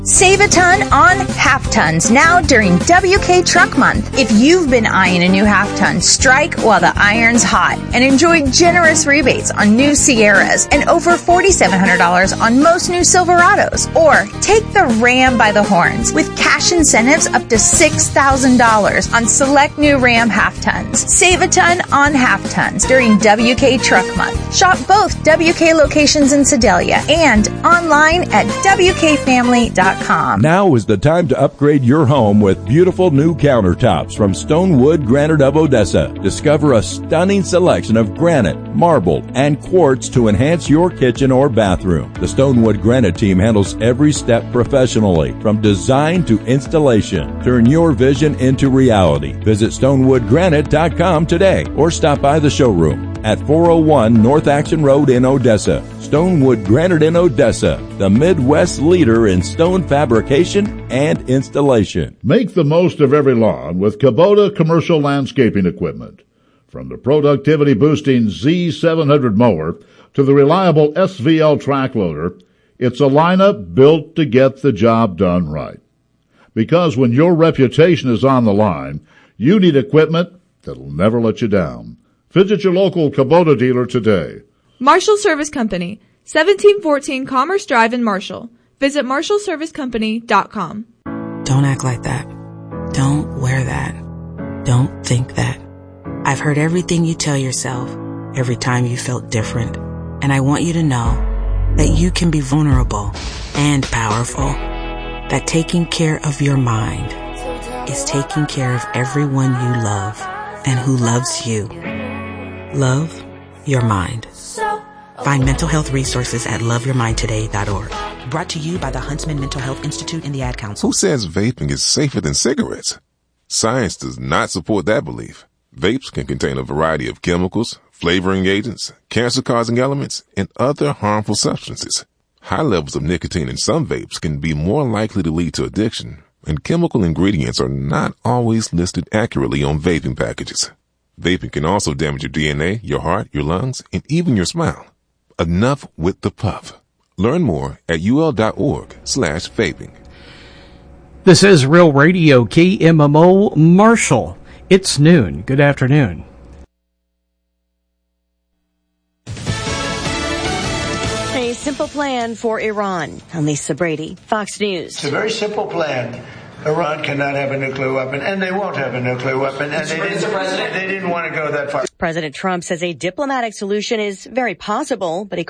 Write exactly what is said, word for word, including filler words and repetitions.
Save a ton on half tons now during W K Truck Month. If you've been eyeing a new half ton, strike while the iron's hot and enjoy generous rebates on new Sierras and over four thousand seven hundred dollars on most new Silverados. Or take the Ram by the horns with cash incentives up to six thousand dollars on select new Ram half tons. Save a ton on half tons during W K Truck Month. Shop both W K locations in Sedalia and online at W K family dot com. Now is the time to upgrade your home with beautiful new countertops from Stonewood Granite of Odessa. Discover a stunning selection of granite, marble, and quartz to enhance your kitchen or bathroom. The Stonewood Granite team handles every step professionally, from design to installation. Turn your vision into reality. Visit stonewood granite dot com today or stop by the showroom at four oh one North Action Road in Odessa. Stonewood Granite in Odessa, the Midwest leader in stone fabrication and installation. Make the most of every lawn with Kubota commercial landscaping equipment. From the productivity-boosting Z seven hundred mower to the reliable S V L track loader, it's a lineup built to get the job done right. Because when your reputation is on the line, you need equipment that'll never let you down. Visit your local Kubota dealer today. Marshall Service Company, seventeen fourteen Commerce Drive in Marshall. Visit marshall service company dot com. Don't act like that. Don't wear that. Don't think that. I've heard everything you tell yourself every time you felt different. And I want you to know that you can be vulnerable and powerful. That taking care of your mind is taking care of everyone you love and who loves you. Love your mind. Find mental health resources at love your mind today dot org. Brought to you by the Huntsman Mental Health Institute and the Ad Council. Who says vaping is safer than cigarettes? Science does not support that belief. Vapes can contain a variety of chemicals, flavoring agents, cancer-causing elements, and other harmful substances. High levels of nicotine in some vapes can be more likely to lead to addiction, and chemical ingredients are not always listed accurately on vaping packages. Vaping can also damage your D N A, your heart, your lungs, and even your smile. Enough with the puff. Learn more at ul.org slash vaping. This is Real Radio K M M O Marshall. It's noon. Good afternoon. A simple plan for Iran. I'm Lisa Brady, Fox News. It's a very simple plan. Iran cannot have a nuclear weapon, and they won't have a nuclear weapon, and they didn't, they didn't want to go that far. President Trump says a diplomatic solution is very possible, but he